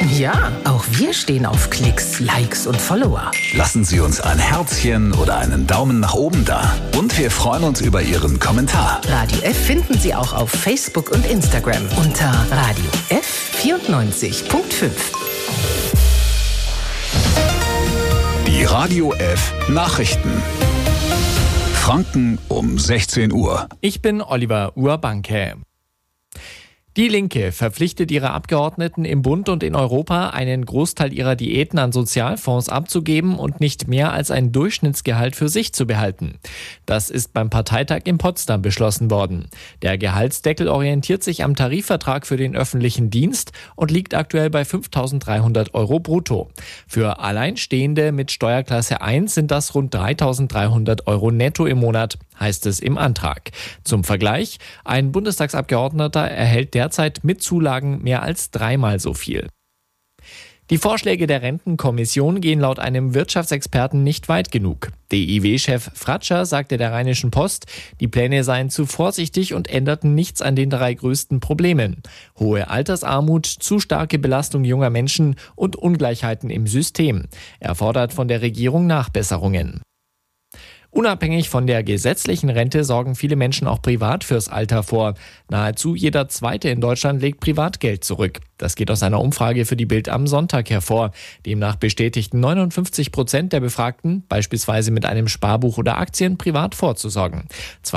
Ja, auch wir stehen auf Klicks, Likes und Follower. Lassen Sie uns ein Herzchen oder einen Daumen nach oben da. Und wir freuen uns über Ihren Kommentar. Radio F finden Sie auch auf Facebook und Instagram unter Radio F 94.5. Die Radio F Nachrichten. Franken um 16 Uhr. Ich bin Oliver Urbanke. Die Linke verpflichtet ihre Abgeordneten im Bund und in Europa, einen Großteil ihrer Diäten an Sozialfonds abzugeben und nicht mehr als ein Durchschnittsgehalt für sich zu behalten. Das ist beim Parteitag in Potsdam beschlossen worden. Der Gehaltsdeckel orientiert sich am Tarifvertrag für den öffentlichen Dienst und liegt aktuell bei 5.300 € brutto. Für Alleinstehende mit Steuerklasse 1 sind das rund 3.300 € netto im Monat, heißt es im Antrag. Zum Vergleich, ein Bundestagsabgeordneter erhält derzeit mit Zulagen mehr als dreimal so viel. Die Vorschläge der Rentenkommission gehen laut einem Wirtschaftsexperten nicht weit genug. DIW-Chef Fratscher sagte der Rheinischen Post, die Pläne seien zu vorsichtig und änderten nichts an den 3 größten Problemen: hohe Altersarmut, zu starke Belastung junger Menschen und Ungleichheiten im System. Er fordert von der Regierung Nachbesserungen. Unabhängig von der gesetzlichen Rente sorgen viele Menschen auch privat fürs Alter vor. Nahezu jeder Zweite in Deutschland legt Privatgeld zurück. Das geht aus einer Umfrage für die Bild am Sonntag hervor. Demnach bestätigten 59% der Befragten, beispielsweise mit einem Sparbuch oder Aktien, privat vorzusorgen.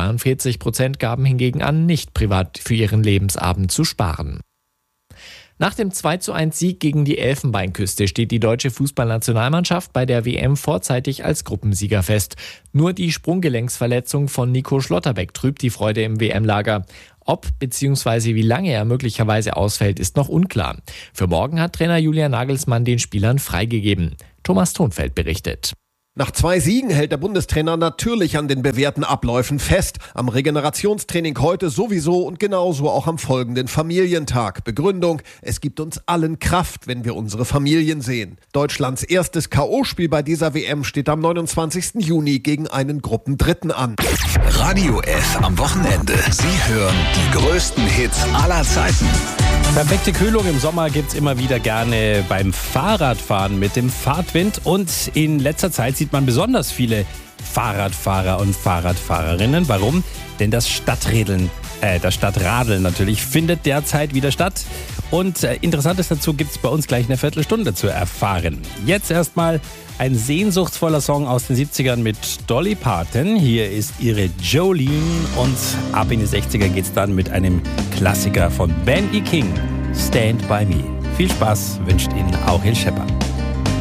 42% gaben hingegen an, nicht privat für ihren Lebensabend zu sparen. Nach dem 2:1-Sieg gegen die Elfenbeinküste steht die deutsche Fußballnationalmannschaft bei der WM vorzeitig als Gruppensieger fest. Nur die Sprunggelenksverletzung von Nico Schlotterbeck trübt die Freude im WM-Lager. Ob bzw. wie lange er möglicherweise ausfällt, ist noch unklar. Für morgen hat Trainer Julian Nagelsmann den Spielern freigegeben. Thomas Thonfeld berichtet. Nach 2 Siegen hält der Bundestrainer natürlich an den bewährten Abläufen fest. Am Regenerationstraining heute sowieso und genauso auch am folgenden Familientag. Begründung: Es gibt uns allen Kraft, wenn wir unsere Familien sehen. Deutschlands erstes K.O.-Spiel bei dieser WM steht am 29. Juni gegen einen Gruppendritten an. Radio F am Wochenende. Sie hören die größten Hits aller Zeiten. Perfekte Kühlung im Sommer gibt's immer wieder gerne beim Fahrradfahren mit dem Fahrtwind. Und in letzter Zeit sieht man besonders viele Fahrradfahrer und Fahrradfahrerinnen. Warum? Denn das Stadtradeln natürlich findet derzeit wieder statt. Und Interessantes dazu gibt's bei uns gleich in einer Viertelstunde zu erfahren. Jetzt erstmal ein sehnsuchtsvoller Song aus den 70ern mit Dolly Parton. Hier ist ihre Jolene und ab in die 60er geht's dann mit einem Klassiker von Ben E. King, Stand By Me. Viel Spaß wünscht Ihnen auch Hill Shepard.